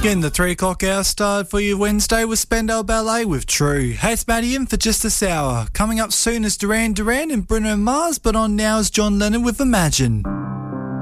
Getting the 3 o'clock hour started for you Wednesday with Spandau Ballet with True. Hey, it's Matty in for just this hour. Coming up soon is Duran Duran and Bruno Mars, but on now is John Lennon with Imagine.